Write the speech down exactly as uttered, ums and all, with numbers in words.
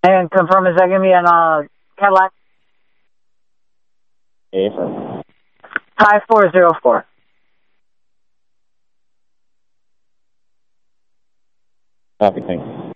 And confirm, is that going to be on uh, Cadillac? Yes, sir. five four zero four. Copy, thanks.